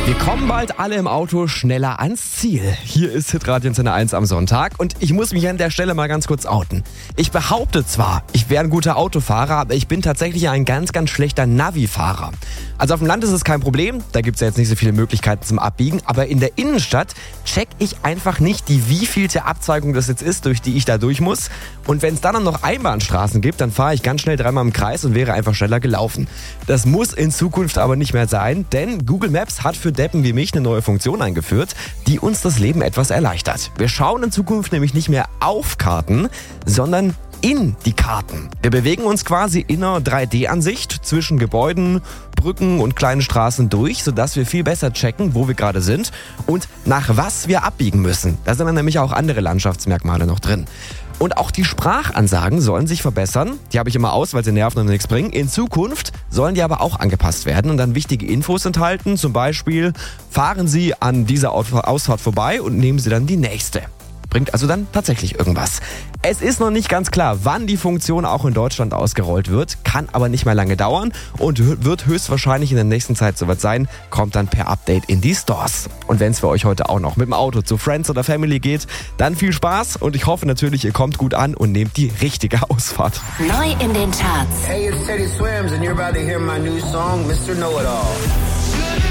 Wir kommen bald alle im Auto schneller ans Ziel. Hier ist Hitradio Antenne 1 am Sonntag und ich muss mich an der Stelle mal ganz kurz outen. Ich behaupte zwar, ich wäre ein guter Autofahrer, aber ich bin tatsächlich ein ganz, ganz schlechter Navi-Fahrer. Also auf dem Land ist es kein Problem, da gibt es ja jetzt nicht so viele Möglichkeiten zum Abbiegen, aber in der Innenstadt check ich einfach nicht, die wievielte Abzweigung das jetzt ist, durch die ich da durch muss. Und wenn es dann noch Einbahnstraßen gibt, dann fahre ich ganz schnell dreimal im Kreis und wäre einfach schneller gelaufen. Das muss in Zukunft aber nicht mehr sein, denn Google Maps hat für Deppen wie mich eine neue Funktion eingeführt, die uns das Leben etwas erleichtert. Wir schauen in Zukunft nämlich nicht mehr auf Karten, sondern in die Karten. Wir bewegen uns quasi in einer 3D-Ansicht zwischen Gebäuden, Brücken und kleinen Straßen durch, sodass wir viel besser checken, wo wir gerade sind und nach was wir abbiegen müssen. Da sind dann nämlich auch andere Landschaftsmerkmale noch drin. Und auch die Sprachansagen sollen sich verbessern. Die habe ich immer aus, weil sie nerven und nichts bringen. In Zukunft sollen die aber auch angepasst werden und dann wichtige Infos enthalten. Zum Beispiel, fahren Sie an dieser Ausfahrt vorbei und nehmen Sie dann die nächste. Bringt also dann tatsächlich irgendwas. Es ist noch nicht ganz klar, wann die Funktion auch in Deutschland ausgerollt wird, kann aber nicht mehr lange dauern und wird höchstwahrscheinlich in der nächsten Zeit soweit sein, kommt dann per Update in die Stores. Und wenn es für euch heute auch noch mit dem Auto zu Friends oder Family geht, dann viel Spaß und ich hoffe natürlich, ihr kommt gut an und nehmt die richtige Ausfahrt. Neu in den Charts. Hey, it's Teddy Swims and you're about to hear my new song, Mr. Know-It-All.